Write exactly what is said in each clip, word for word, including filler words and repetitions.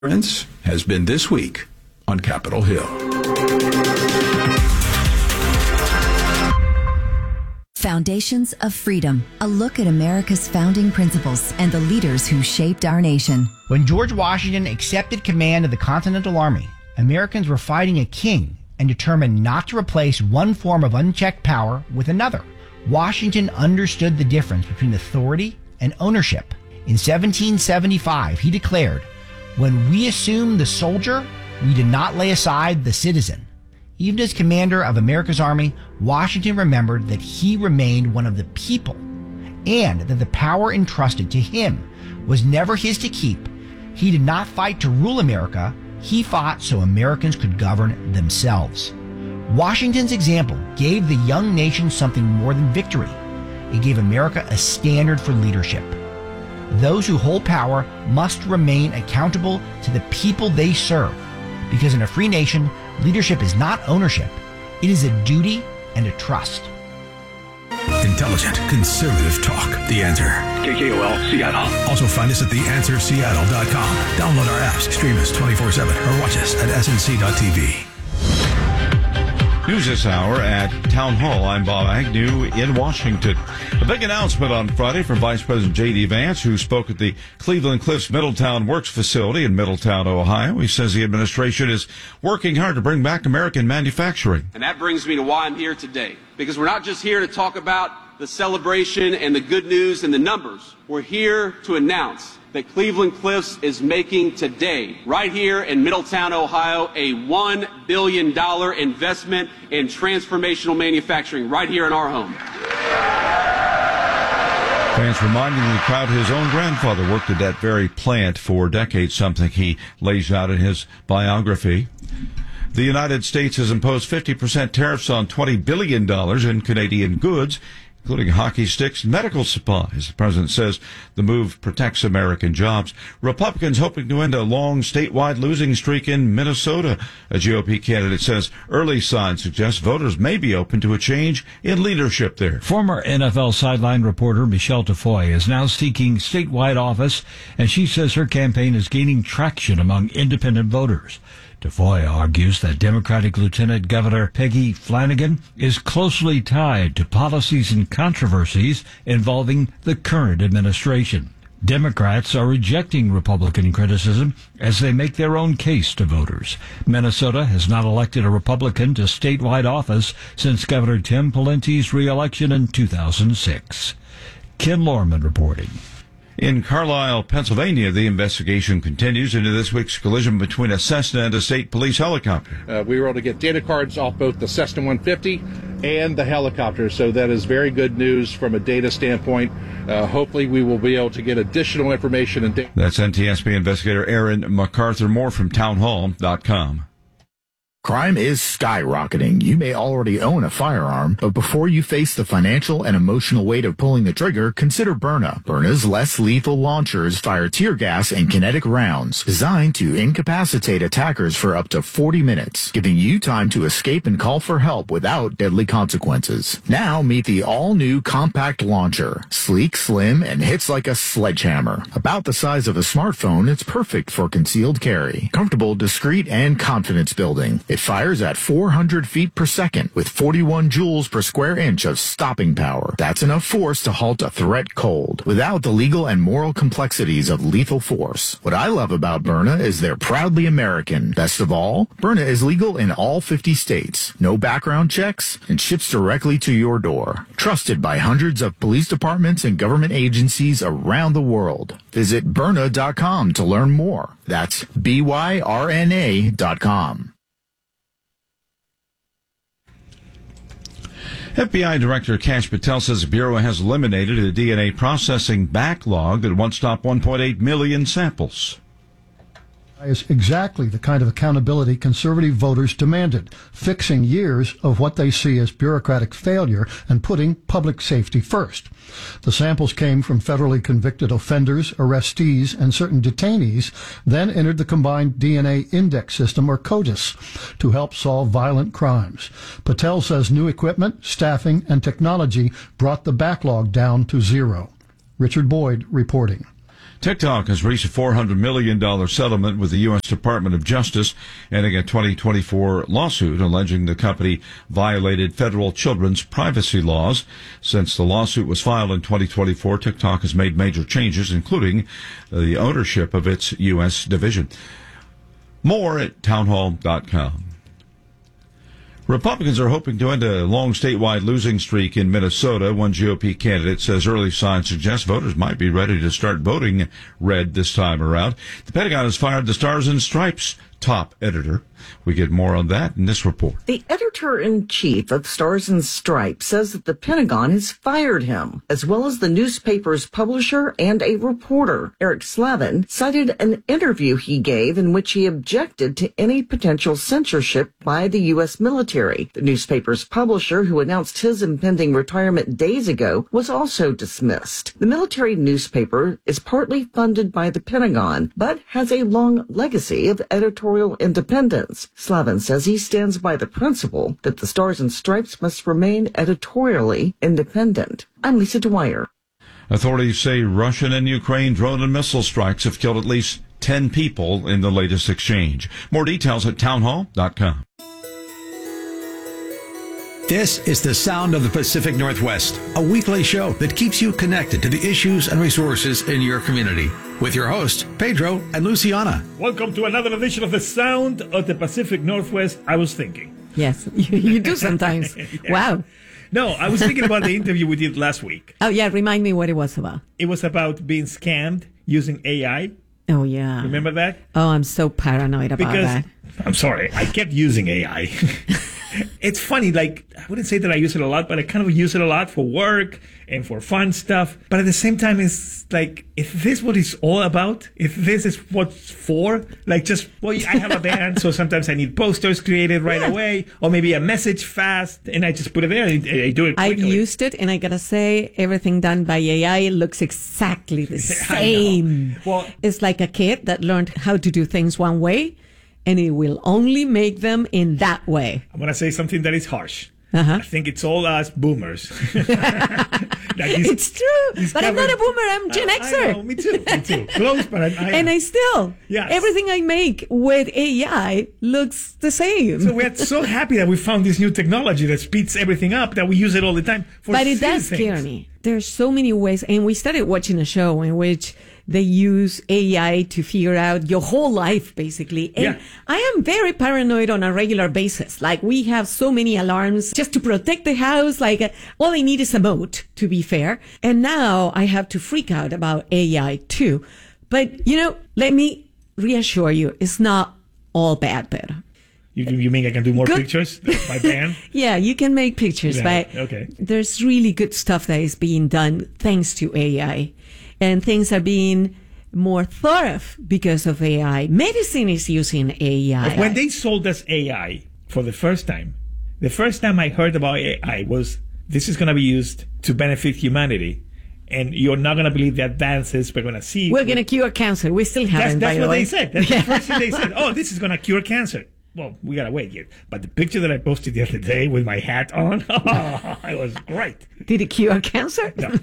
has been this week on Capitol Hill. Foundations of Freedom, a look at America's founding principles and the leaders who shaped our nation. When George Washington accepted command of the Continental Army, Americans were fighting a king and determined not to replace one form of unchecked power with another. Washington understood the difference between authority and ownership. In seventeen seventy-five, he declared, "When we assume the soldier, we did not lay aside the citizen." Even as commander of America's army, Washington remembered that he remained one of the people and that the power entrusted to him was never his to keep. He did not fight to rule America. He fought so Americans could govern themselves. Washington's example gave the young nation something more than victory. It gave America a standard for leadership. Those who hold power must remain accountable to the people they serve, because in a free nation, leadership is not ownership. It is a duty and a trust. Intelligent, conservative talk. The Answer. K K O L, Seattle. Also find us at the answer seattle dot com. Download our apps, stream us twenty-four seven, or watch us at S N C dot T V. News this hour at Town Hall. I'm Bob Agnew in Washington. A big announcement on Friday from Vice President J D. Vance, who spoke at the Cleveland Cliffs Middletown Works facility in Middletown, Ohio. He says the administration is working hard to bring back American manufacturing. And that brings me to why I'm here today. Because we're not just here to talk about the celebration and the good news and the numbers. We're here to announce that Cleveland Cliffs is making today, right here in Middletown, Ohio, a one billion dollars investment in transformational manufacturing right here in our home. Vance reminding the crowd his own grandfather worked at that very plant for decades, something he lays out in his biography. The United States has imposed fifty percent tariffs on twenty billion dollars in Canadian goods, including hockey sticks and medical supplies. The president says the move protects American jobs. Republicans hoping to end a long statewide losing streak in Minnesota. A G O P candidate says early signs suggest voters may be open to a change in leadership there. Former N F L sideline reporter Michelle Tafoya is now seeking statewide office, and she says her campaign is gaining traction among independent voters. Tafoya argues that Democratic Lieutenant Governor Peggy Flanagan is closely tied to policies and controversies involving the current administration. Democrats are rejecting Republican criticism as they make their own case to voters. Minnesota has not elected a Republican to statewide office since Governor Tim Pawlenty's re-election in two thousand six. Ken Lorman reporting. In Carlisle, Pennsylvania, the investigation continues into this week's collision between a Cessna and a state police helicopter. Uh, we were able to get data cards off both the Cessna one fifty and the helicopter, so that is very good news from a data standpoint. Uh, hopefully we will be able to get additional information and data. That's N T S B investigator Aaron MacArthur. More from town hall dot com. Crime is skyrocketing. You may already own a firearm, but before you face the financial and emotional weight of pulling the trigger, consider Byrna. Byrna's less lethal launchers fire tear gas and kinetic rounds designed to incapacitate attackers for up to forty minutes, giving you time to escape and call for help without deadly consequences. Now meet the all-new compact launcher. Sleek, slim, and hits like a sledgehammer. About the size of a smartphone, it's perfect for concealed carry. Comfortable, discreet, and confidence building. It fires at four hundred feet per second with forty-one joules per square inch of stopping power. That's enough force to halt a threat cold, without the legal and moral complexities of lethal force. What I love about Byrna is they're proudly American. Best of all, Byrna is legal in all fifty states, no background checks, and ships directly to your door. Trusted by hundreds of police departments and government agencies around the world. Visit Byrna dot com to learn more. That's B Y R N A dot com. F B I Director Kash Patel says the Bureau has eliminated a D N A processing backlog that once stopped one point eight million samples. Is exactly the kind of accountability conservative voters demanded, fixing years of what they see as bureaucratic failure and putting public safety first. The samples came from federally convicted offenders, arrestees, and certain detainees, then entered the Combined D N A Index System, or CODIS, to help solve violent crimes. Patel says new equipment, staffing, and technology brought the backlog down to zero. Richard Boyd reporting. TikTok has reached a four hundred million dollars settlement with the U S Department of Justice, ending a twenty twenty-four lawsuit alleging the company violated federal children's privacy laws. Since the lawsuit was filed in twenty twenty-four, TikTok has made major changes, including the ownership of its U S division. More at townhall dot com. Republicans are hoping to end a long statewide losing streak in Minnesota. One G O P candidate says early signs suggest voters might be ready to start voting red this time around. The Pentagon has fired the Stars and Stripes top editor. We get more on that in this report. The editor-in-chief of Stars and Stripes says that the Pentagon has fired him, as well as the newspaper's publisher and a reporter. Eric Slavin cited an interview he gave in which he objected to any potential censorship by the U S military. The newspaper's publisher, who announced his impending retirement days ago, was also dismissed. The military newspaper is partly funded by the Pentagon, but has a long legacy of editorial independence. Slavin says he stands by the principle that the Stars and Stripes must remain editorially independent. I'm Lisa Dwyer. Authorities say Russian and Ukraine drone and missile strikes have killed at least ten people in the latest exchange. More details at townhall dot com. This is the Sound of the Pacific Northwest, a weekly show that keeps you connected to the issues and resources in your community. With your hosts, Pedro and Luciana. Welcome to another edition of the Sound of the Pacific Northwest. I was thinking. Yes, you, you do sometimes. Yeah. Wow. No, I was thinking about the interview we did last week. Oh, yeah. Remind me what it was about. It was about being scammed using A I. Oh, yeah. Remember that? Oh, I'm so paranoid about because, that. I'm sorry. I kept using A I. It's funny, like, I wouldn't say that I use it a lot, but I kind of use it a lot for work and for fun stuff. But at the same time, it's like, if this is what it's all about, if this is what's for, like just, well, I have a band, so sometimes I need posters created right yeah. away, or maybe a message fast, and I just put it there and I do it quickly. I've used it, and I gotta say, everything done by A I looks exactly the same. Well, it's like a kid that learned how to do things one way, and it will only make them in that way. I'm going to say something that is harsh. Uh-huh. I think it's all us boomers. It's true. But I'm not a boomer. I'm Gen uh, Xer. I know, me too. Me too. Close, but I, I And I still, yes. everything I make with A I looks the same. So we're so happy that we found this new technology that speeds everything up, that we use it all the time. For but it does things. scare me. There's so many ways. And we started watching a show in which they use A I to figure out your whole life, basically. And yeah. I am very paranoid on a regular basis. Like, we have so many alarms just to protect the house. Like, uh, all I need is a moat, to be fair. And now I have to freak out about A I, too. But, you know, let me reassure you, it's not all bad, Pedro. You, you mean I can do more good. pictures by band? Yeah, you can make pictures, yeah, but okay. there's really good stuff that is being done thanks to A I. And things are being more thought of because of A I. Medicine is using A I. When they sold us A I for the first time, the first time I heard about A I was, this is going to be used to benefit humanity. And you're not going to believe the advances we're going to see. We're going to cure cancer. We still haven't, That's, that's by what the way. they said. That's the first thing they said. Oh, this is going to cure cancer. Well, we got to wait yet. But the picture that I posted the other day with my hat on, oh, it was great. Did it cure cancer? No.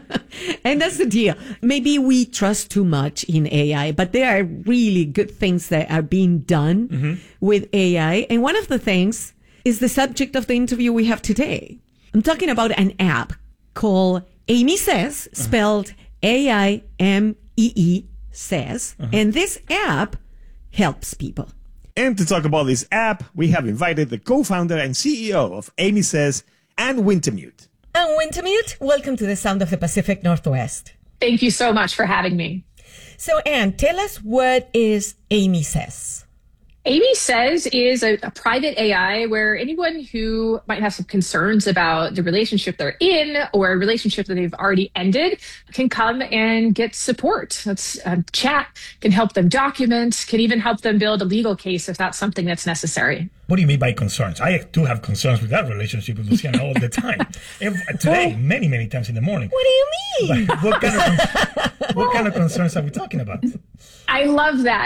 And that's the deal. Maybe we trust too much in A I, but there are really good things that are being done mm-hmm. with A I. And one of the things is the subject of the interview we have today. I'm talking about an app called Amy Says, spelled uh-huh. A I M E E Says. Uh-huh. And this app helps people. And to talk about this app, we have invited the co-founder and C E O of Amy Says, Ann Wintemute. Ann Wintemute, welcome to the Sound of the Pacific Northwest. Thank you so much for having me. So, Ann, tell us, what is Amy Says? Amy Says is a, a private A I where anyone who might have some concerns about the relationship they're in or a relationship that they've already ended can come and get support. That's a chat, can help them document, can even help them build a legal case if that's something that's necessary. What do you mean by concerns? I do have concerns with that relationship with Luciana all the time. Every, today, many, many times in the morning. What do you mean? What kind of, what kind of concerns are we talking about? I love that.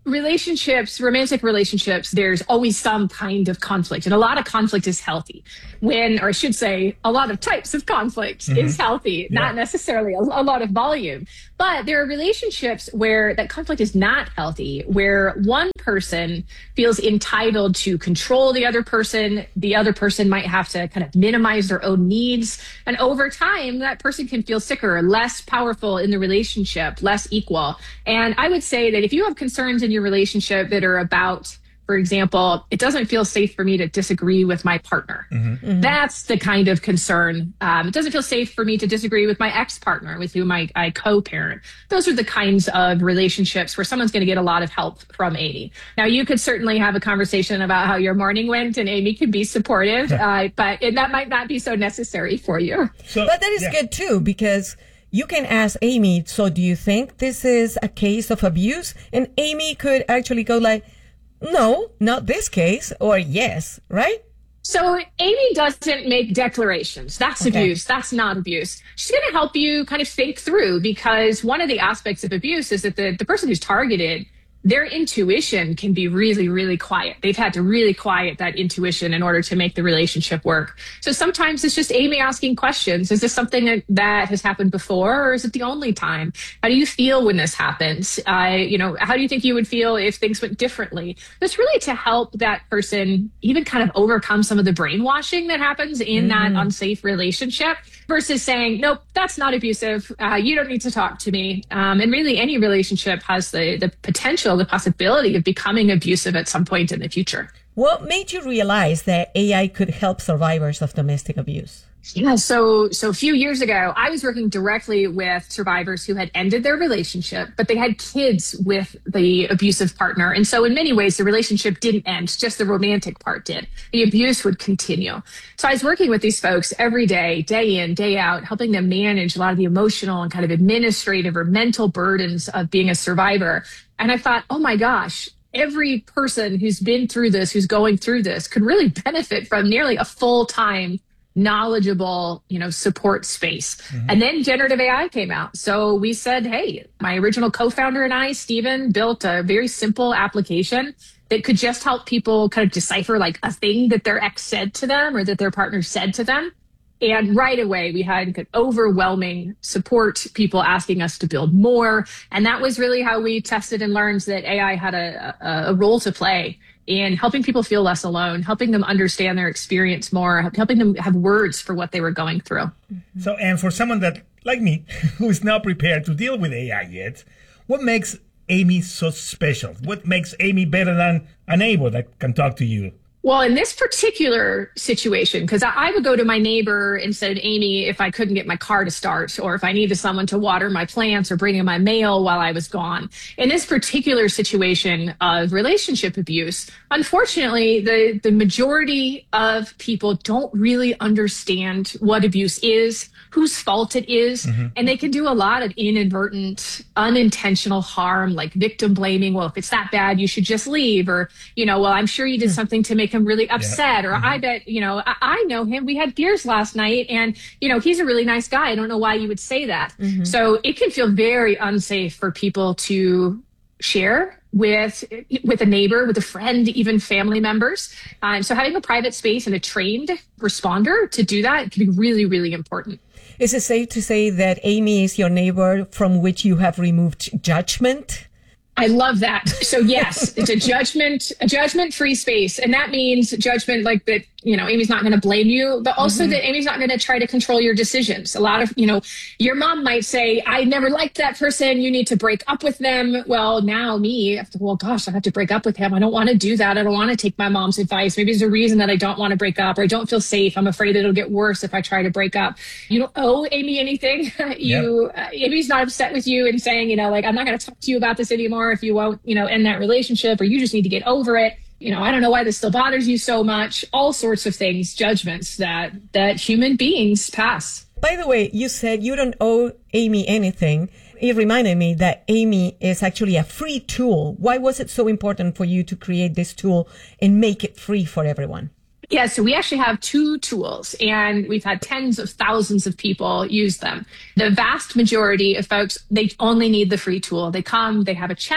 relationships, romantic relationships, there's always some kind of conflict, and a lot of conflict is healthy. When, or I should say, a lot of types of conflict mm-hmm. is healthy, yeah. not necessarily a, a lot of volume. But there are relationships where that conflict is not healthy, where one person feels entitled to control the other person. The other person might have to kind of minimize their own needs. And over time, that person can feel sicker, less powerful in the relationship, less equal. And I would say that if you have concerns in your relationship that are about, for example, it doesn't feel safe for me to disagree with my partner. Mm-hmm. Mm-hmm. That's the kind of concern. Um, it doesn't feel safe for me to disagree with my ex-partner with whom I, I co-parent. Those are the kinds of relationships where someone's going to get a lot of help from Amy. Now, you could certainly have a conversation about how your morning went, and Amy can be supportive, uh, but it, that might not be so necessary for you. So, but that is yeah. good too, because you can ask Amy, so do you think this is a case of abuse? And Amy could actually go like, no, not this case, or yes, right? So Amy doesn't make declarations. That's okay. abuse. That's not abuse. She's going to help you kind of think through, because one of the aspects of abuse is that the, the person who's targeted, their intuition can be really, really quiet. They've had to really quiet that intuition in order to make the relationship work. So sometimes it's just Amy asking questions. Is this something that, that has happened before, or is it the only time? How do you feel when this happens? Uh, you know, how do you think you would feel if things went differently? It's really to help that person even kind of overcome some of the brainwashing that happens in mm-hmm. that unsafe relationship, versus saying, nope, that's not abusive. Uh, you don't need to talk to me. Um, and really any relationship has the, the potential, the possibility of becoming abusive at some point in the future. What made you realize that A I could help survivors of domestic abuse? Yeah, so so a few years ago, I was working directly with survivors who had ended their relationship, but they had kids with the abusive partner. And so in many ways, the relationship didn't end, just the romantic part did. The abuse would continue. So I was working with these folks every day, day in, day out, helping them manage a lot of the emotional and kind of administrative or mental burdens of being a survivor. And I thought, oh my gosh, every person who's been through this, who's going through this, could really benefit from nearly a full-time knowledgeable, you know, support space. Mm-hmm. And then generative A I came out. So we said, hey, my original co-founder and I, Stephen, built a very simple application that could just help people kind of decipher like a thing that their ex said to them or that their partner said to them. And right away, we had overwhelming support, people asking us to build more. And that was really how we tested and learned that A I had a, a, a role to play in helping people feel less alone, helping them understand their experience more, helping them have words for what they were going through. So, and for someone that, like me, who is not prepared to deal with A I yet, what makes Amy so special? What makes Amy better than a neighbor that can talk to you? Well, in this particular situation, because I would go to my neighbor and said, Amy, if I couldn't get my car to start, or if I needed someone to water my plants or bring in my mail while I was gone. In this particular situation of relationship abuse, unfortunately, the, the majority of people don't really understand what abuse is, whose fault it is, mm-hmm. and they can do a lot of inadvertent, unintentional harm, like victim blaming. Well, if it's that bad, you should just leave. Or, you know, well, I'm sure you did mm-hmm. something to make him really upset. Yeah. Or mm-hmm. I bet, you know, I, I know him. We had beers last night and, you know, he's a really nice guy. I don't know why you would say that. Mm-hmm. So it can feel very unsafe for people to share with with a neighbor, with a friend, even family members. Um, so having a private space and a trained responder to do that can be really, really important. Is it safe to say that Amy is your neighbor from which you have removed judgment? I love that. So yes, it's a judgment, a judgment-free space. And that means judgment like that, you know, Amy's not going to blame you, but also mm-hmm. that Amy's not going to try to control your decisions. A lot of, you know, your mom might say, I never liked that person. You need to break up with them. Well, now me, after, well, gosh, I have to break up with him. I don't want to do that. I don't want to take my mom's advice. Maybe there's a reason that I don't want to break up, or I don't feel safe. I'm afraid that it'll get worse if I try to break up. You don't owe Amy anything. you, yep. uh, Amy's not upset with you and saying, you know, like, I'm not going to talk to you about this anymore if you won't, you know, end that relationship, or you just need to get over it. You know, I don't know why this still bothers you so much. All sorts of things, judgments that that human beings pass. By the way, you said you don't owe Amy anything. It reminded me that Amy is actually a free tool. Why was it so important for you to create this tool and make it free for everyone? Yeah, so we actually have two tools, and we've had tens of thousands of people use them. The vast majority of folks, they only need the free tool. They come, they have a chat,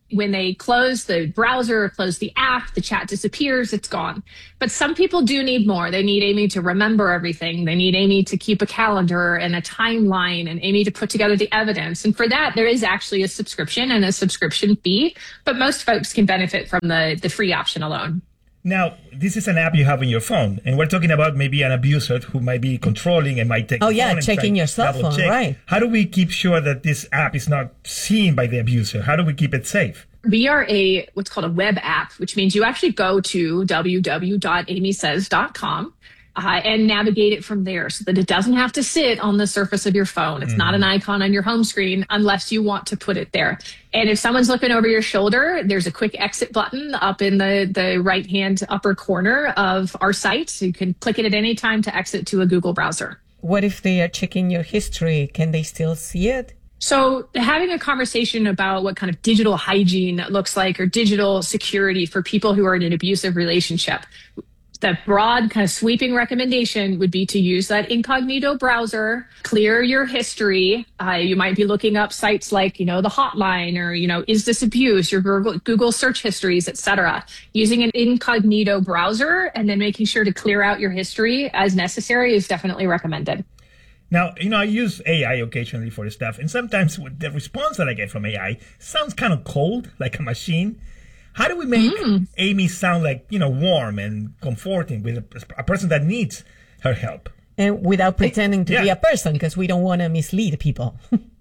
When they close the browser, close the app, the chat disappears, it's gone. But some people do need more. They need Amy to remember everything. They need Amy to keep a calendar and a timeline and Amy to put together the evidence. And for that, there is actually a subscription and a subscription fee, but most folks can benefit from the, the free option alone. Now, this is an app you have on your phone, and we're talking about maybe an abuser who might be controlling and might take. Oh the yeah, phone and checking try your cell double phone, check. right? How do we keep sure that this app is not seen by the abuser? How do we keep it safe? We are a what's called a web app, which means you actually go to w w w dot amy says dot com uh, and navigate it from there, so that it doesn't have to sit on the surface of your phone. It's mm-hmm. not an icon on your home screen unless you want to put it there. And if someone's looking over your shoulder, there's a quick exit button up in the, the right-hand upper corner of our site. So you can click it at any time to exit to a Google browser. What if they are checking your history? Can they still see it? So having a conversation about what kind of digital hygiene looks like or digital security for people who are in an abusive relationship, the broad kind of sweeping recommendation would be to use that incognito browser, clear your history. Uh, you might be looking up sites like, you know, the hotline or, you know, is this abuse, your Google, Google search histories, et cetera. Using an incognito browser and then making sure to clear out your history as necessary is definitely recommended. Now, you know, I use A I occasionally for stuff, and sometimes the response that I get from A I sounds kind of cold, like a machine. How do we make mm. Amy sound like, you know, warm and comforting with a, a person that needs her help? And without pretending to yeah. be a person, because we don't want to mislead people.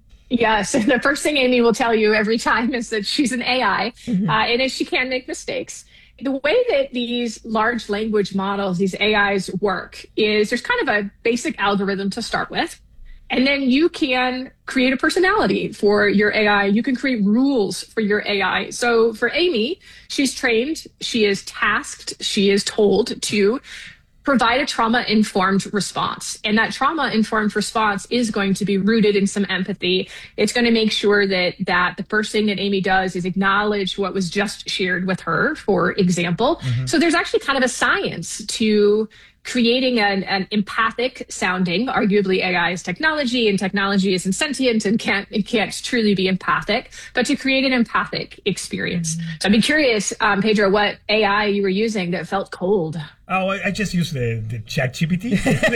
Yes. The first thing Amy will tell you every time is that she's an A I, Mm-hmm. uh, and is she can make mistakes. The way that these large language models, these A Is work is there's kind of a basic algorithm to start with. And then you can create a personality for your A I. You can create rules for your A I. So for Amy, she's trained, she is tasked, she is told to provide a trauma-informed response. And that trauma-informed response is going to be rooted in some empathy. It's going to make sure that that the first thing that Amy does is acknowledge what was just shared with her, for example. Mm-hmm. So there's actually kind of a science to creating an, an empathic sounding, arguably A I is technology and technology isn't sentient and can't, it can't truly be empathic, but to create an empathic experience. Mm-hmm. So I'd be curious, um, Pedro, what A I you were using that felt cold? Oh, I just use the, the ChatGPT.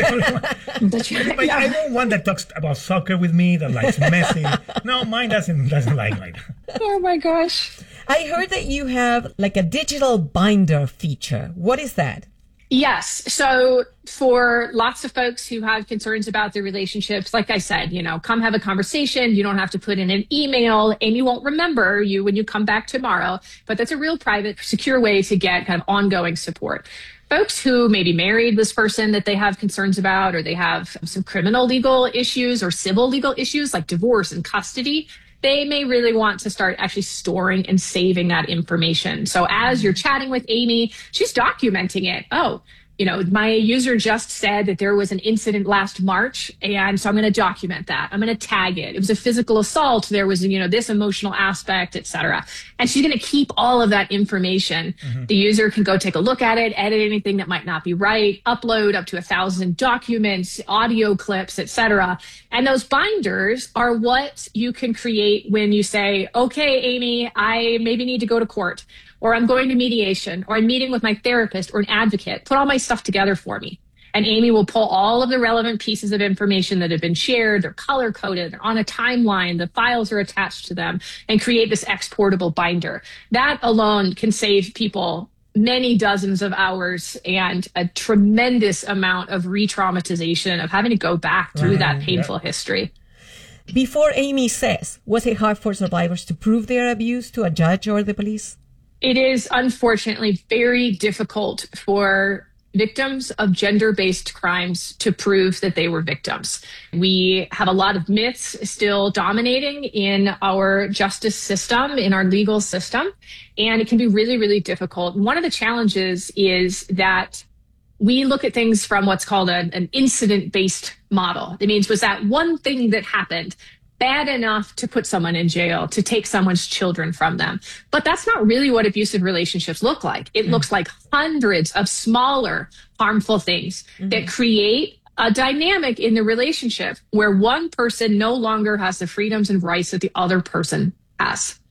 But I don't want that talks about soccer with me, that likes Messi. No, mine doesn't, doesn't like like that. Oh my gosh. I heard that you have like a digital binder feature. What is that? Yes. So for lots of folks who have concerns about their relationships, like I said, you know, come have a conversation. You don't have to put in an email. Amy won't remember you when you come back tomorrow, but that's a real private, secure way to get kind of ongoing support. Folks who may be married this person that they have concerns about, or they have some criminal legal issues or civil legal issues like divorce and custody, they may really want to start actually storing and saving that information. So as you're chatting with Amy, she's documenting it. Oh, you know, my user just said that there was an incident last March, and so I'm going to document that. I'm going to tag it. It was a physical assault. There was, you know, this emotional aspect, et cetera. And she's going to keep all of that information. Mm-hmm. The user can go take a look at it, edit anything that might not be right, upload up to a thousand documents, audio clips, et cetera. And those binders are what you can create when you say, okay, Amy, I maybe need to go to court, or I'm going to mediation, or I'm meeting with my therapist or an advocate. Put all my stuff together for me. And Amy will pull all of the relevant pieces of information that have been shared. They're color coded, they're on a timeline, the files are attached to them, and create this exportable binder. That alone can save people many dozens of hours and a tremendous amount of re-traumatization of having to go back through that painful yeah. history. Before Amy Says, was it hard for survivors to prove their abuse to a judge or the police? It is unfortunately very difficult for victims of gender-based crimes to prove that they were victims. We have a lot of myths still dominating in our justice system, in our legal system, and it can be really, really difficult. One of the challenges is that we look at things from what's called a, an incident-based model. It means, was that one thing that happened bad enough to put someone in jail, to take someone's children from them? But that's not really what abusive relationships look like. It mm-hmm. looks like hundreds of smaller harmful things mm-hmm. that create a dynamic in the relationship where one person no longer has the freedoms and rights that the other person has.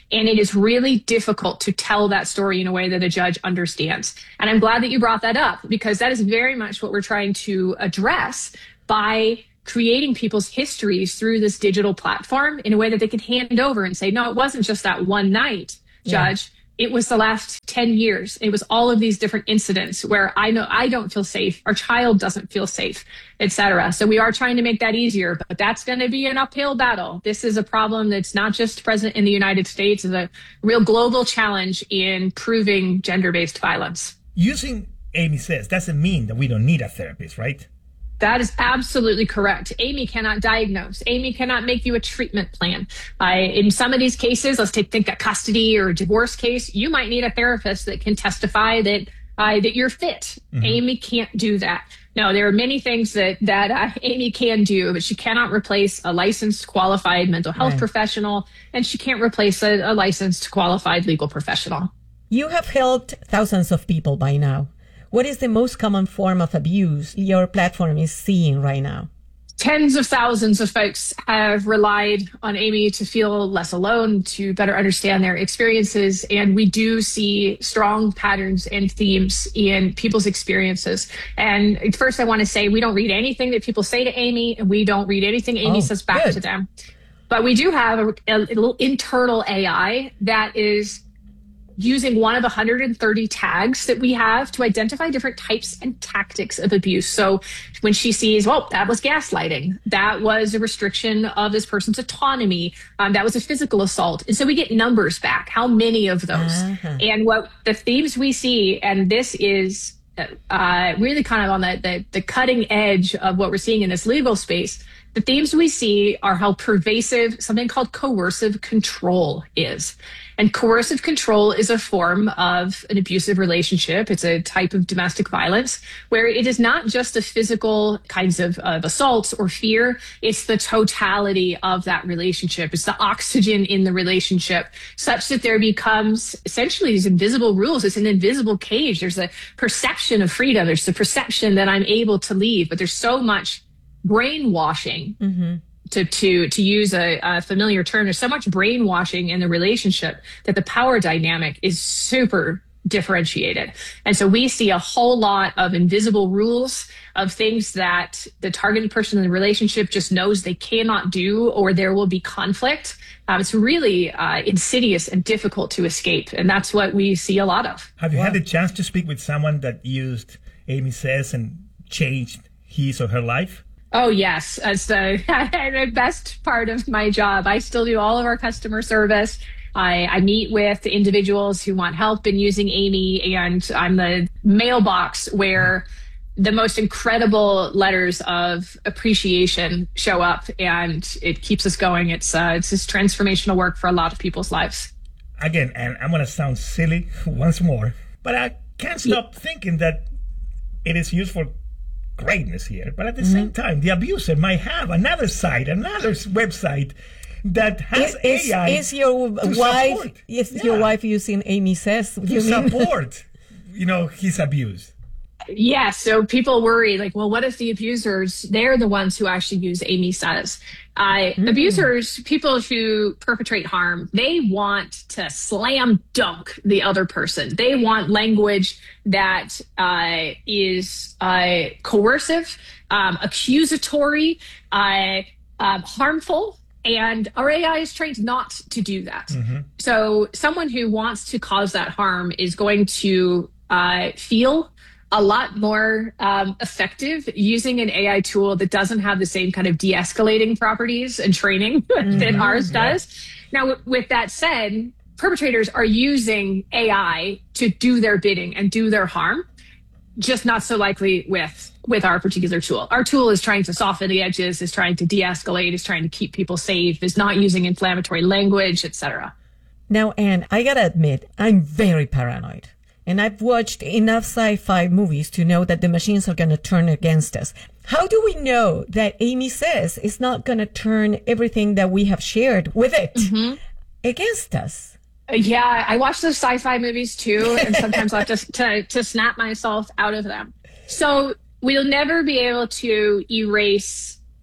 And it is really difficult to tell that story in a way that a judge understands. And I'm glad that you brought that up, because that is very much what we're trying to address by creating people's histories through this digital platform in a way that they can hand over and say, no, it wasn't just that one night, judge. Yeah. It was the last ten years. It was all of these different incidents where I know I don't feel safe, our child doesn't feel safe, et cetera. So we are trying to make that easier, but that's going to be an uphill battle. This is a problem that's not just present in the United States. It's a real global challenge in proving gender-based violence. Using Amy Says doesn't mean that we don't need a therapist, right? That is absolutely correct. Amy cannot diagnose. Amy cannot make you a treatment plan. Uh, in some of these cases, let's take think a custody or a divorce case, you might need a therapist that can testify that uh, that you're fit. Mm-hmm. Amy can't do that. No, there are many things that that uh, Amy can do, but she cannot replace a licensed, qualified mental health right. professional, and she can't replace a, a licensed, qualified legal professional. You have helped thousands of people by now. What is the most common form of abuse your platform is seeing right now? Tens of thousands of folks have relied on Amy to feel less alone, to better understand their experiences. And we do see strong patterns and themes in people's experiences. And first, I want to say we don't read anything that people say to Amy, and we don't read anything Amy oh, says back good. to them. But we do have a, a little internal A I that is using one of one hundred thirty tags that we have to identify different types and tactics of abuse. So when she sees, well, that was gaslighting, that was a restriction of this person's autonomy, um, that was a physical assault. And so we get numbers back, how many of those. Uh-huh. And what the themes we see, and this is uh, really kind of on the, the, the cutting edge of what we're seeing in this legal space, the themes we see are how pervasive something called coercive control is. And coercive control is a form of an abusive relationship. It's a type of domestic violence where it is not just the physical kinds of, of assaults or fear. It's the totality of that relationship. It's the oxygen in the relationship such that there becomes essentially these invisible rules. It's an invisible cage. There's a perception of freedom. There's the perception that I'm able to leave, but there's so much brainwashing. Mm-hmm. To, to to use a, a familiar term, there's so much brainwashing in the relationship that the power dynamic is super differentiated. And so we see a whole lot of invisible rules of things that the targeted person in the relationship just knows they cannot do, or there will be conflict. Um, it's really uh, insidious and difficult to escape. And that's what we see a lot of. Have you wow. had the chance to speak with someone that used Amy Says and changed his or her life? Oh, yes. It's the, the best part of my job. I still do all of our customer service. I, I meet with individuals who want help in using Amy, and I'm the mailbox where the most incredible letters of appreciation show up, and it keeps us going. It's uh, it's this transformational work for a lot of people's lives. Again, and I'm going to sound silly once more, but I can't stop yeah. thinking that it is used for greatness here, but at the mm-hmm. same time, the abuser might have another site, another website that has is, A I. Is your wife? Support. Is yeah. your wife using Amy Says to you support? You know, his abuse. Yeah. So people worry, like, well, what if the abusers? They're the ones who actually use Amy Says. Uh, mm. Abusers, people who perpetrate harm, they want to slam dunk the other person. They want language that uh, is uh, coercive, um, accusatory, uh, uh, harmful. And our A I is trained not to do that. Mm-hmm. So someone who wants to cause that harm is going to uh, feel a lot more um, effective using an A I tool that doesn't have the same kind of de-escalating properties and training mm-hmm. that ours does. Yeah. Now, w- with that said, perpetrators are using A I to do their bidding and do their harm, just not so likely with with our particular tool. Our tool is trying to soften the edges, is trying to de-escalate, is trying to keep people safe, is not using inflammatory language, et cetera. Now, Anne, I gotta admit, I'm very paranoid. And I've watched enough sci-fi movies to know that the machines are going to turn against us. How do we know that Amy Says is not going to turn everything that we have shared with it mm-hmm. against us? Yeah, I watch those sci-fi movies too, and sometimes I have to, to, to snap myself out of them. So we'll never be able to erase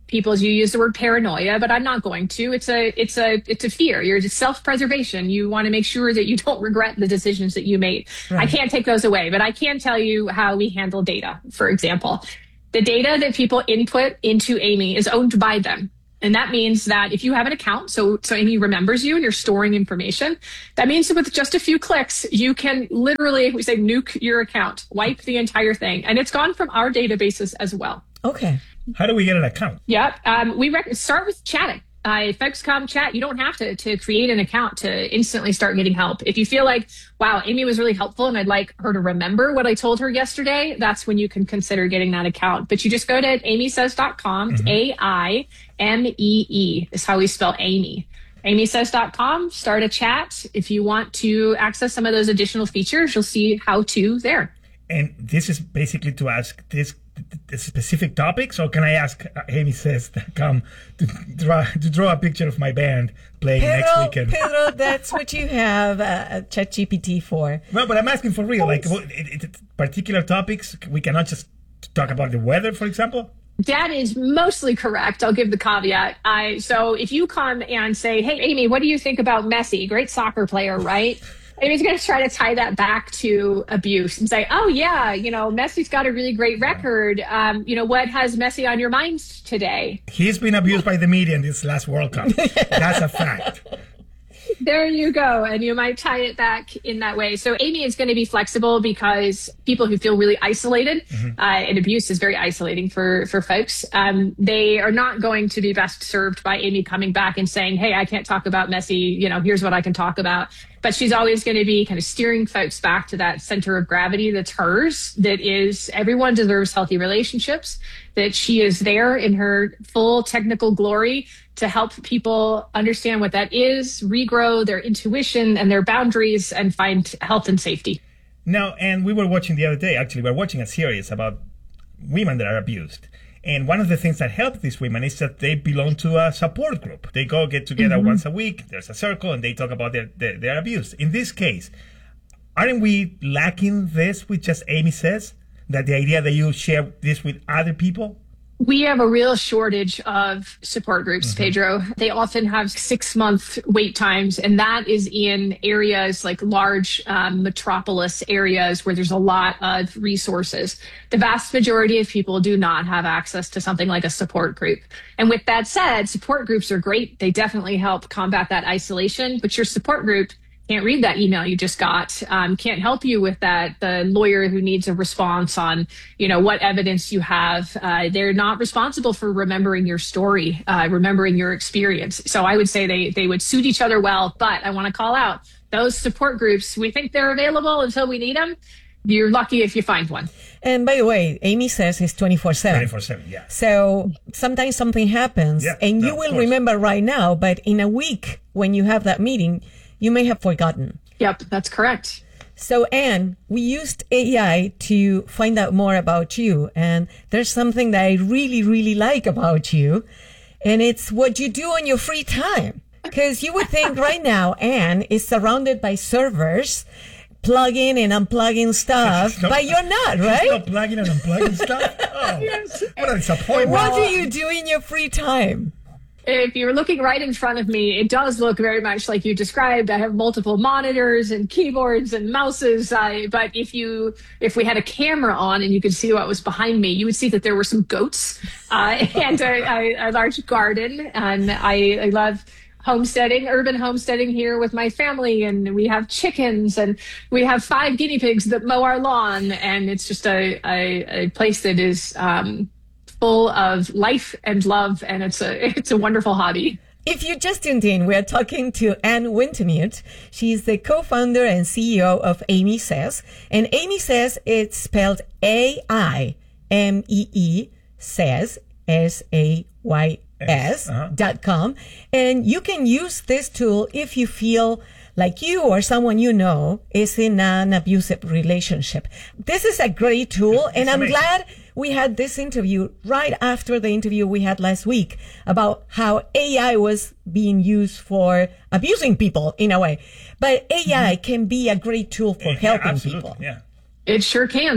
people you use the word paranoia, but I'm not going to. It's a it's a it's a fear. You're just self-preservation. You want to make sure that you don't regret the decisions that you made. Right. I can't take those away, but I can tell you how we handle data. For example, the data that people input into Amy is owned by them. And that means that if you have an account, so so Amy remembers you and you're storing information, that means that with just a few clicks, you can literally, we say, nuke your account, wipe the entire thing. And it's gone from our databases as well. Okay. How do we get an account? Yep. Um, we rec- start with chatting. Uh, if folks come chat, you don't have to, to create an account to instantly start getting help. If you feel like, wow, Amy was really helpful and I'd like her to remember what I told her yesterday, that's when you can consider getting that account. But you just go to amy says dot com. It's A I M E E is how we spell Amy. amy says dot com. Start a chat. If you want to access some of those additional features, you'll see how to there. And this is basically to ask this the specific topics, or can I ask Amy Says to come to draw to draw a picture of my band playing Pedro, next weekend? Pedro, that's what you have uh, ChatGPT for. No, but I'm asking for real. Like it, it, particular topics, we cannot just talk about the weather, for example. That is mostly correct. I'll give the caveat. I so if you come and say, "Hey, Amy, what do you think about Messi? Great soccer player, right?" Amy's going to try to tie that back to abuse and say, oh, yeah, you know, Messi's got a really great record. Um, you know, what has Messi on your mind today? He's been abused by the media in this last World Cup. That's a fact. There you go. And you might tie it back in that way. So Amy is going to be flexible because people who feel really isolated, mm-hmm. uh, and abuse is very isolating for, for folks. Um, they are not going to be best served by Amy coming back and saying, hey, I can't talk about Messi. You know, here's what I can talk about. But she's always going to be kind of steering folks back to that center of gravity that's hers, that is everyone deserves healthy relationships, that she is there in her full technical glory to help people understand what that is, regrow their intuition and their boundaries, and find health and safety. Now, and we were watching the other day, actually, we were watching a series about women that are abused. And one of the things that help these women is that they belong to a support group. They go get together mm-hmm. once a week, there's a circle, and they talk about their, their, their abuse. In this case, aren't we lacking this with just Amy Says? That the idea that you share this with other people? We have a real shortage of support groups, mm-hmm. Pedro. They often have six-month wait times, and that is in areas like large um, metropolis areas where there's a lot of resources. The vast majority of people do not have access to something like a support group. And with that said, support groups are great. They definitely help combat that isolation, but your support group can't read that email you just got, um, can't help you with that. The lawyer who needs a response on, you know, what evidence you have, uh, they're not responsible for remembering your story, uh, remembering your experience. So I would say they, they would suit each other well, but I want to call out those support groups. We think they're available until we need them. You're lucky if you find one. And by the way, Amy Says is twenty-four seven. twenty-four seven, yeah. So sometimes something happens yeah, and you no, will remember right now, but in a week when you have that meeting, you may have forgotten. Yep, that's correct. So, Anne, we used A I to find out more about you. And there's something that I really, really like about you. And it's what you do on your free time. Because you would think right now Anne is surrounded by servers, plugging and unplugging stuff, not, but you're not, right? Not plugging and unplugging stuff? Oh, yes. What a disappointment. What do you do in your free time? If you're looking right in front of me, it does look very much like you described. I have multiple monitors and keyboards and mouses. Uh, but if you, if we had a camera on and you could see what was behind me, you would see that there were some goats uh, and a, a, a large garden. And I, I love homesteading, urban homesteading here with my family. And we have chickens and we have five guinea pigs that mow our lawn. And it's just a, a, a place that is um, full of life and love, and it's a it's a wonderful hobby. If you just tuned in, we are talking to Anne Wintemute. She's the co-founder and C E O of Amy Says, and Amy Says it's spelled A I M E E Says S A Y S uh-huh. dot com, and you can use this tool if you feel like you or someone you know is in an abusive relationship. This is a great tool, and I'm glad we had this interview right after the interview we had last week about how A I was being used for abusing people in a way. But A I mm-hmm. can be a great tool for yeah, helping absolutely. people. Yeah. It sure can.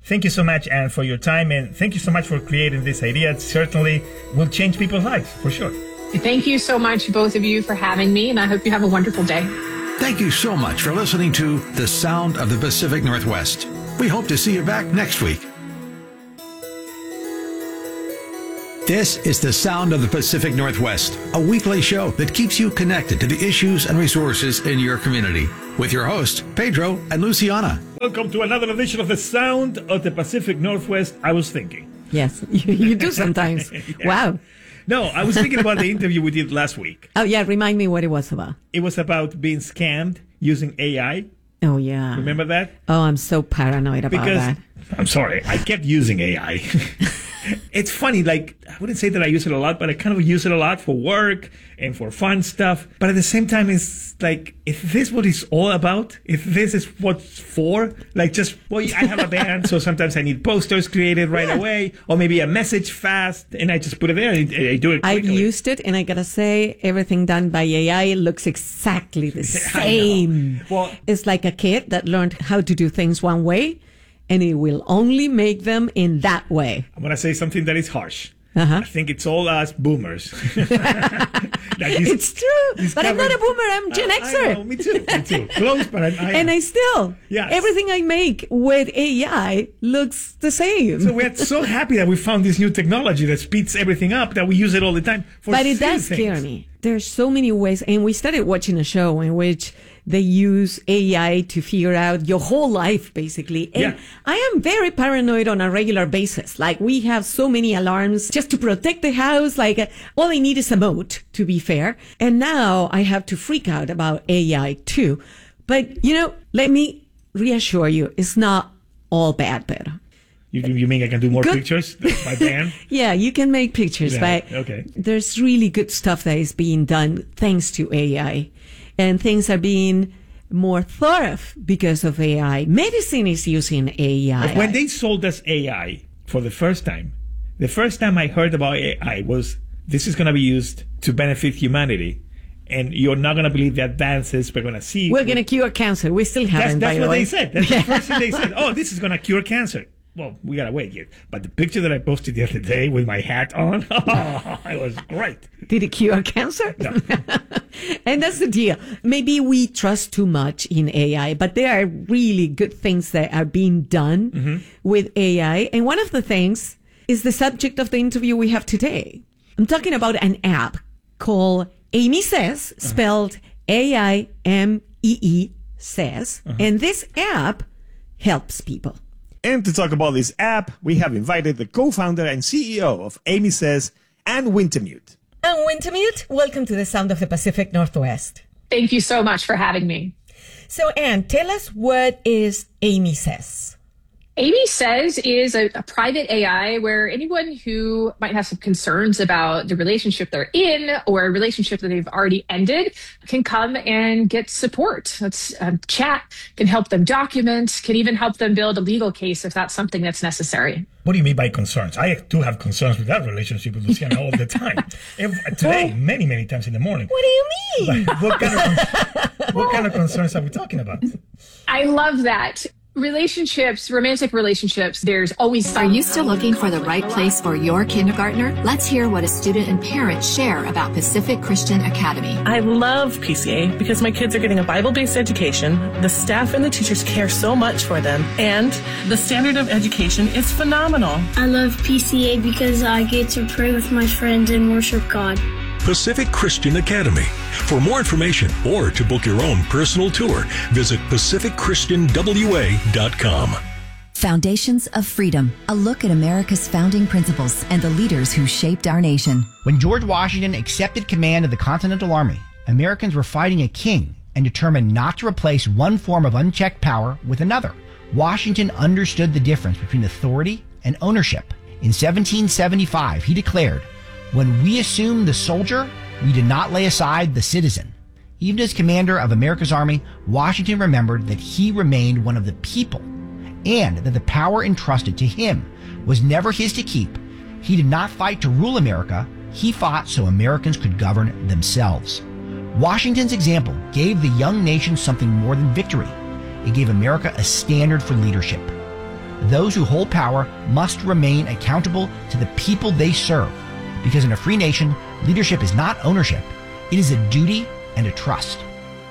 Thank you so much, Anne, for your time, and thank you so much for creating this idea. It certainly will change people's lives, for sure. Thank you so much, both of you, for having me, and I hope you have a wonderful day. Thank you so much for listening to The Sound of the Pacific Northwest. We hope to see you back next week. This is The Sound of the Pacific Northwest, a weekly show that keeps you connected to the issues and resources in your community. With your hosts, Pedro and Luciana. Welcome to another edition of The Sound of the Pacific Northwest. I was thinking. Yes, you, you do sometimes. Yeah. Wow. No, I was thinking about the interview we did last week. Oh, yeah. Remind me what it was about. It was about being scammed using A I. Oh, yeah. Remember that? Oh, I'm so paranoid about because, that. I'm sorry. I kept using A I. It's funny, like, I wouldn't say that I use it a lot, but I kind of use it a lot for work and for fun stuff. But at the same time, it's like, if this is what it's all about, if this is what's for, like just, well, I have a band, so sometimes I need posters created right yeah. away, or maybe a message fast, and I just put it there and I do it quickly. I've used it, and I gotta say, everything done by A I looks exactly the same. Well, it's like a kid that learned how to do things one way, and it will only make them in that way. I'm going to say something that is harsh. Uh-huh. I think it's all us boomers. These, it's true. But covered, I'm not a boomer. I'm Gen uh, Xer. I know, me too. Me too. Close, but I, I And I still, yes. everything I make with A I looks the same. So we're so happy that we found this new technology that speeds everything up, that we use it all the time. For but it does things. scare me. There's so many ways. And we started watching a show in which they use A I to figure out your whole life, basically. And yeah. I am very paranoid on a regular basis. Like, we have so many alarms just to protect the house. Like, uh, all I need is a moat, to be fair. And now I have to freak out about A I too. But, you know, let me reassure you, it's not all bad, Pedro. You, you mean I can do more good. pictures by band? Yeah, you can make pictures, yeah, but okay. there's really good stuff that is being done thanks to A I. And things are being more thorough because of A I. Medicine is using A I. When they sold us A I for the first time, the first time I heard about A I was, this is going to be used to benefit humanity. And you're not going to believe the advances we're going to see. We're going to cure cancer. We still haven't, That's, that's by what the way. they said. That's the first thing they said. Oh, this is going to cure cancer. Well, we got to wait yet. But the picture that I posted the other day with my hat on, oh, it was great. Did it cure cancer? No. And that's the deal. Maybe we trust too much in A I, but there are really good things that are being done mm-hmm. with A I. And one of the things is the subject of the interview we have today. I'm talking about an app called Amy Says, spelled uh-huh. A I M E E Says. Uh-huh. And this app helps people. And to talk about this app, we have invited the co-founder and C E O of Amy Says, Anne Wintemute. Anne Wintemute, welcome to the Sound of the Pacific Northwest. Thank you so much for having me. So, Anne, tell us, what is Amy Says? Amy Says is a, a private A I where anyone who might have some concerns about the relationship they're in or a relationship that they've already ended can come and get support. That's um, chat, can help them document, can even help them build a legal case if that's something that's necessary. What do you mean by concerns? I do have concerns with that relationship with Luciana all the time. Every, today, many, many times in the morning. What do you mean? But what kind of, what kind of concerns are we talking about? I love that. Relationships, romantic relationships, there's always some. Are you still looking for the right place for your kindergartner? Let's hear what a student and parent share about Pacific Christian Academy. I love P C A because my kids are getting a Bible-based education. The staff and the teachers care so much for them, and the standard of education is phenomenal. I love P C A because I get to pray with my friends and worship God. Pacific Christian Academy. For more information or to book your own personal tour, visit pacific christian w a dot com. Foundations of Freedom, a look at America's founding principles and the leaders who shaped our nation. When George Washington accepted command of the Continental Army, Americans were fighting a king and determined not to replace one form of unchecked power with another. Washington understood the difference between authority and ownership. In seventeen seventy-five, he declared, "When we assumed the soldier, we did not lay aside the citizen." Even as commander of America's army, Washington remembered that he remained one of the people and that the power entrusted to him was never his to keep. He did not fight to rule America. He fought so Americans could govern themselves. Washington's example gave the young nation something more than victory. It gave America a standard for leadership. those who hold power must remain accountable to the people they serve. Because in a free nation, leadership is not ownership. It is a duty and a trust.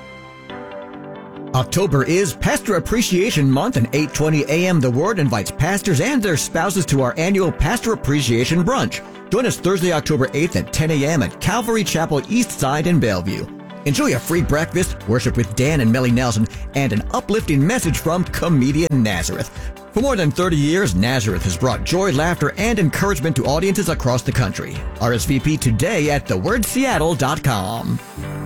October is Pastor Appreciation Month, and eight twenty a.m. The Word invites pastors and their spouses to our annual Pastor Appreciation Brunch. Join us Thursday, October eighth at ten a.m. at Calvary Chapel East Side in Bellevue. Enjoy a free breakfast, worship with Dan and Melly Nelson, and an uplifting message from comedian Nazareth. For more than thirty years, Nazareth has brought joy, laughter, and encouragement to audiences across the country. R S V P today at the word seattle dot com.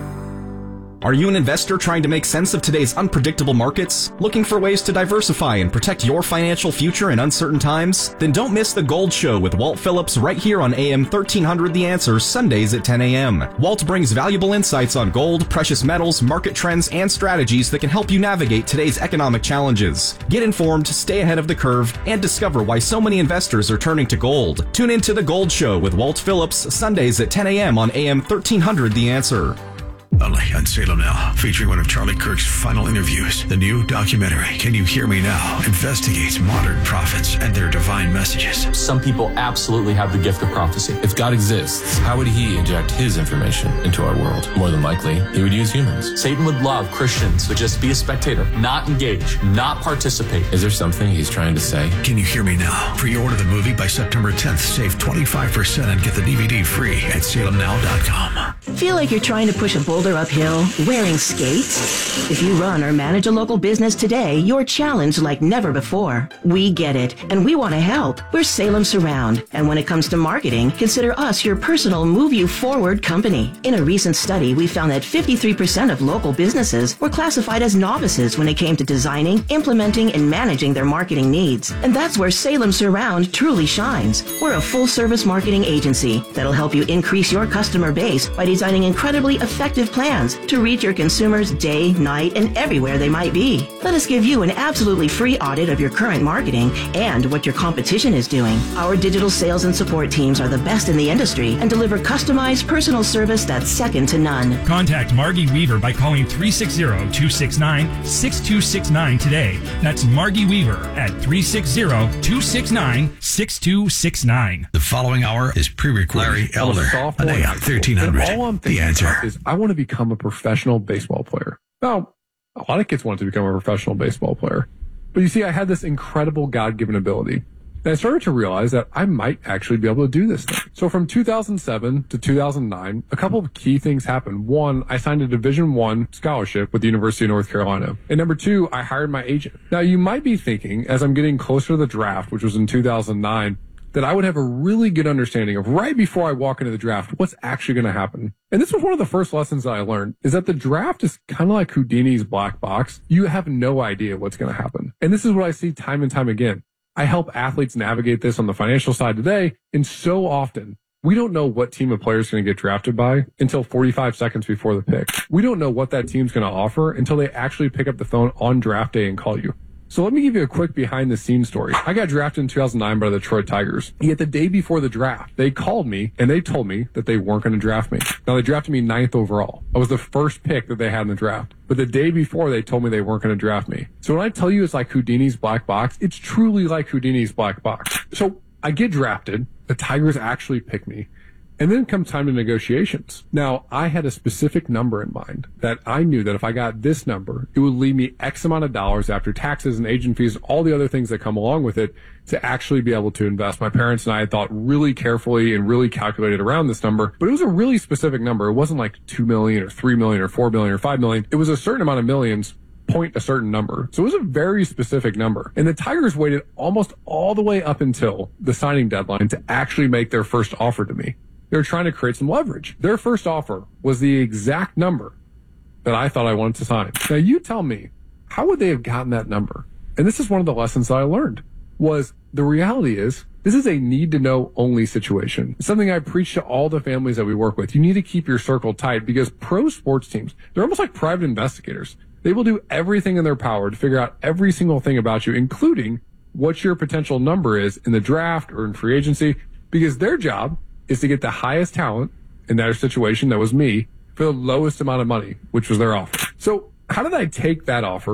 Are you an investor trying to make sense of today's unpredictable markets? Looking for ways to diversify and protect your financial future in uncertain times? Then don't miss The Gold Show with Walt Phillips right here on A M thirteen hundred The Answer, Sundays at ten a.m. Walt brings valuable insights on gold, precious metals, market trends, and strategies that can help you navigate today's economic challenges. Get informed, stay ahead of the curve, and discover why so many investors are turning to gold. Tune into The Gold Show with Walt Phillips, Sundays at ten a.m. on A M thirteen hundred The Answer. Only on Salem Now, featuring one of Charlie Kirk's final interviews. The new documentary, Can You Hear Me Now?, investigates modern prophets and their divine messages. Some people absolutely have the gift of prophecy. If God exists, how would he inject his information into our world? More than likely, he would use humans. Satan would love Christians to just be a spectator, not engage, not participate. Is there something he's trying to say? Can You Hear Me Now? Pre-order the movie by September tenth. Save twenty-five percent and get the D V D free at salem now dot com. Feel like you're trying to push a boulder uphill wearing skates? If you run or manage a local business today, you're challenged like never before. We get it, and we want to help. We're Salem Surround, and when it comes to marketing, consider us your personal move you forward company. In a recent study, we found that fifty-three percent of local businesses were classified as novices when it came to designing, implementing, and managing their marketing needs. And that's where Salem Surround truly shines. We're a full-service marketing agency that'll help you increase your customer base by designing incredibly effective plans to reach your consumers day, night, and everywhere they might be. Let us give you an absolutely free audit of your current marketing and what your competition is doing. Our digital sales and support teams are the best in the industry and deliver customized personal service that's second to none. Contact Margie Weaver by calling three six zero, two six nine, six two six nine today. That's Margie Weaver at three six zero, two six nine, six two six nine. The following hour is pre-recorded. Larry Elder on A M thirteen hundred. All I'm thinking The Answer is I want to become a professional baseball player. Now, a lot of kids want to become a professional baseball player. But you see, I had this incredible God-given ability. And I started to realize that I might actually be able to do this thing. So from two thousand seven to two thousand nine, a couple of key things happened. One, I signed a Division One scholarship with the University of North Carolina. And number two, I hired my agent. Now, you might be thinking, as I'm getting closer to the draft, which was in two thousand nine, that I would have a really good understanding of right before I walk into the draft, what's actually going to happen. And this was one of the first lessons that I learned, is that the draft is kind of like Houdini's black box. You have no idea what's going to happen. And this is what I see time and time again. I help athletes navigate this on the financial side today, and so often, we don't know what team of players is going to get drafted by until forty-five seconds before the pick. We don't know what that team's going to offer until they actually pick up the phone on draft day and call you. So let me give you a quick behind-the-scenes story. I got drafted in two thousand nine by the Detroit Tigers. Yet the day before the draft, they called me, and they told me that they weren't going to draft me. Now, they drafted me ninth overall. I was the first pick that they had in the draft. But the day before, they told me they weren't going to draft me. So when I tell you it's like Houdini's black box, it's truly like Houdini's black box. So I get drafted. The Tigers actually pick me. And then comes time to negotiations. Now, I had a specific number in mind that I knew that if I got this number, it would leave me X amount of dollars after taxes and agent fees, all the other things that come along with it, to actually be able to invest. My parents and I had thought really carefully and really calculated around this number, but it was a really specific number. It wasn't like two million or three million or four million or five million. It was a certain amount of millions, point a certain number. So it was a very specific number. And the Tigers waited almost all the way up until the signing deadline to actually make their first offer to me. They were trying to create some leverage. Their first offer was the exact number that I thought I wanted to sign. Now, you tell me, how would they have gotten that number? And this is one of the lessons that I learned, was the reality is this is a need-to-know only situation. It's something I preach to all the families that we work with. You need to keep your circle tight because pro sports teams, they're almost like private investigators. They will do everything in their power to figure out every single thing about you, including what your potential number is in the draft or in free agency, because their job is to get the highest talent in that situation, that was me, for the lowest amount of money, which was their offer. So how did I take that offer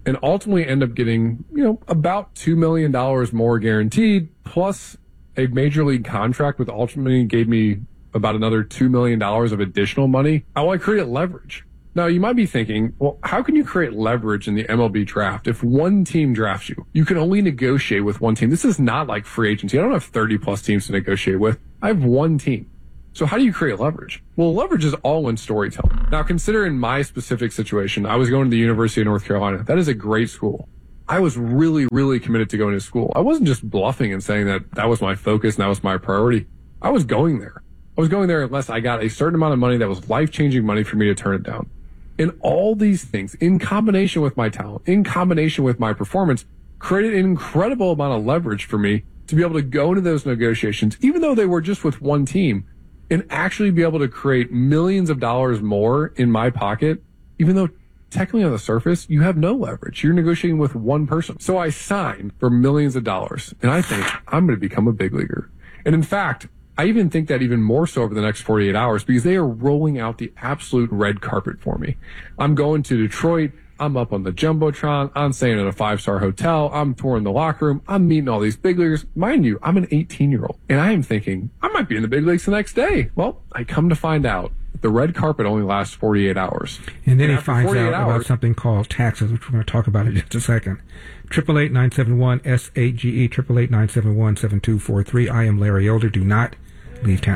and ultimately end up getting, you know, about two million dollars more guaranteed, plus a major league contract with ultimately gave me about another two million dollars of additional money. How I create leverage. Now, you might be thinking, well, how can you create leverage in the M L B draft if one team drafts you? You can only negotiate with one team. This is not like free agency. I don't have thirty plus teams to negotiate with. I have one team. So how do you create leverage? Well, leverage is all in storytelling. Now, consider in my specific situation, I was going to the University of North Carolina. That is a great school. I was really, really committed to going to school. I wasn't just bluffing and saying that that was my focus and that was my priority. I was going there. I was going there unless I got a certain amount of money that was life-changing money for me to turn it down. And all these things, in combination with my talent, in combination with my performance, created an incredible amount of leverage for me to be able to go into those negotiations, even though they were just with one team, and actually be able to create millions of dollars more in my pocket, even though technically on the surface, you have no leverage. You're negotiating with one person. So I signed for millions of dollars, and I think I'm going to become a big leaguer. And in fact, I even think that even more so over the next forty-eight hours because they are rolling out the absolute red carpet for me. I'm going to Detroit. I'm up on the Jumbotron. I'm staying at a five-star hotel. I'm touring the locker room. I'm meeting all these big leaguers. Mind you, I'm an eighteen-year-old. And I am thinking, I might be in the big leagues the next day. Well, I come to find out that the red carpet only lasts forty-eight hours. And then and he finds out hours, about something called taxes, which we're going to talk about in just a second. triple eight nine seven one S A G E, triple eight nine seven one seven two four three. I am Larry Elder. Do not leave town.